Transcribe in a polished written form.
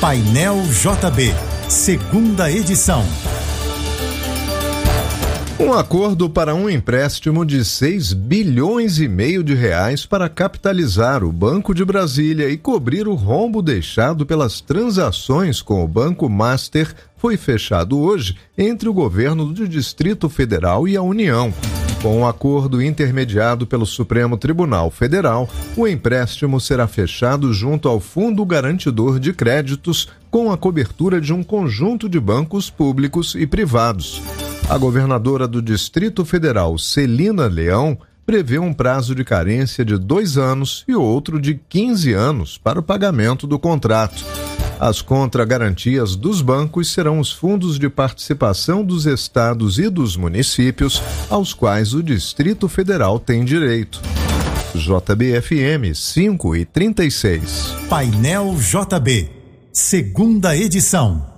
Painel JB, segunda edição. Um acordo para um empréstimo de 6,5 bilhões de reais para capitalizar o Banco de Brasília e cobrir o rombo deixado pelas transações com o Banco Master foi fechado hoje entre o governo do Distrito Federal e a União. Com um acordo intermediado pelo Supremo Tribunal Federal, o empréstimo será fechado junto ao Fundo Garantidor de Créditos, com a cobertura de um conjunto de bancos públicos e privados. A governadora do Distrito Federal, Celina Leão, prevê um prazo de carência de 2 anos e outro de 15 anos para o pagamento do contrato. As contragarantias dos bancos serão os fundos de participação dos estados e dos municípios, aos quais o Distrito Federal tem direito. JBFM 5:36. Painel JB, segunda edição.